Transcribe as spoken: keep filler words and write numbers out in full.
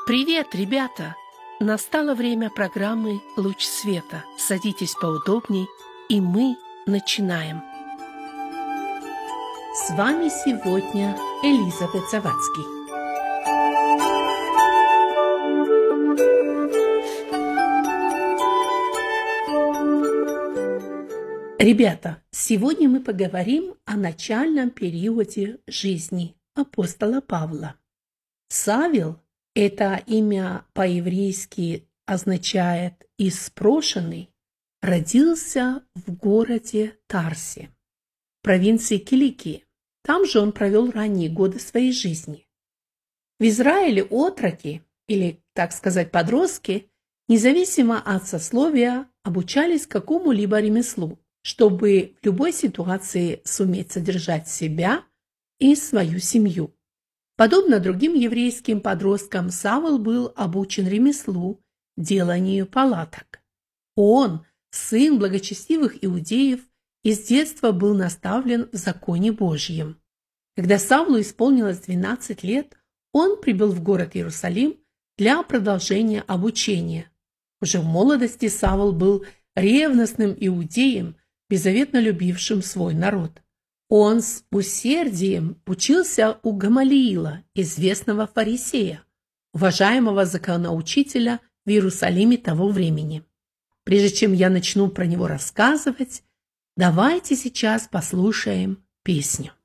Привет, ребята! Настало время программы «Луч света». Садитесь поудобней, и мы начинаем. С вами сегодня Элизабет Завадский. Ребята, сегодня мы поговорим о начальном периоде жизни апостола Павла. Савел – это имя по-еврейски означает «испрошенный», родился в городе Тарсе, провинции Киликии. Там же он провел ранние годы своей жизни. В Израиле отроки, или, так сказать, подростки, независимо от сословия, обучались какому-либо ремеслу, чтобы в любой ситуации суметь содержать себя и свою семью. Подобно другим еврейским подросткам, Савл был обучен ремеслу, деланию палаток. Он, сын благочестивых иудеев, и с детства был наставлен в законе Божьем. Когда Савлу исполнилось двенадцать лет, он прибыл в город Иерусалим для продолжения обучения. Уже в молодости Савл был ревностным иудеем, беззаветно любившим свой народ. Он с усердием учился у Гамалиила, известного фарисея, уважаемого законоучителя в Иерусалиме того времени. Прежде чем я начну про него рассказывать, давайте сейчас послушаем песню.